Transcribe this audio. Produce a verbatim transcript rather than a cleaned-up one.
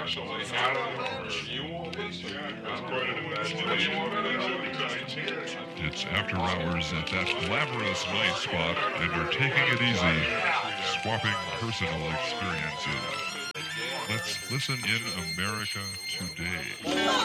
Actually, It's after hours at that glamorous night spot, and you're taking it easy, swapping personal experiences. Let's listen in America today.